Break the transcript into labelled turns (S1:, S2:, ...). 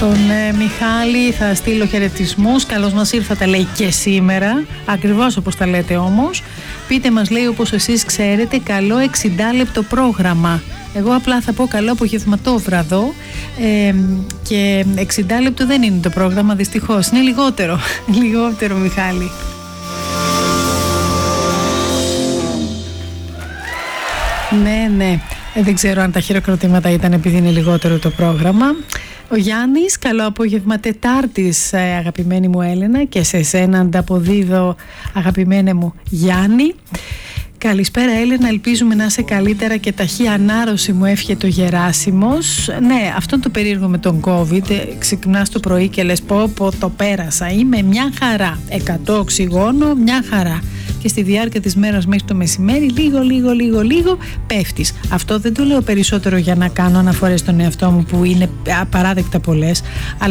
S1: Στον Μιχάλη θα στείλω χαιρετισμούς. Καλώς μας ήρθατε, λέει, και σήμερα. Ακριβώς όπως τα λέτε όμως. Πείτε μας, λέει, όπως εσείς ξέρετε, καλό 60 λεπτό πρόγραμμα. Εγώ απλά θα πω καλό απογευματόβραδο, και 60 λεπτό δεν είναι το πρόγραμμα, δυστυχώς. Είναι λιγότερο. Λιγότερο, Μιχάλη. Ναι. Δεν ξέρω αν τα χειροκροτήματα ήταν επειδή είναι λιγότερο το πρόγραμμα. Ο Γιάννης, καλό απόγευμα Τετάρτης, αγαπημένη μου Έλενα, και σε εσένα ανταποδίδω, αγαπημένε μου Γιάννη. Καλησπέρα Έλενα, ελπίζουμε να είσαι καλύτερα και ταχύ ανάρρωση, μου εύχεται ο Γεράσιμος. Ναι, αυτό το περίεργο με τον COVID, ξυπνάς το πρωί και λες πω το πέρασα, είμαι μια χαρά, 100 οξυγόνο, μια χαρά. Και στη διάρκεια της μέρας μέχρι το μεσημέρι λίγο πέφτεις. Αυτό δεν το λέω περισσότερο για να κάνω αναφορές στον εαυτό μου που είναι απαράδεκτα πολλές, αλλά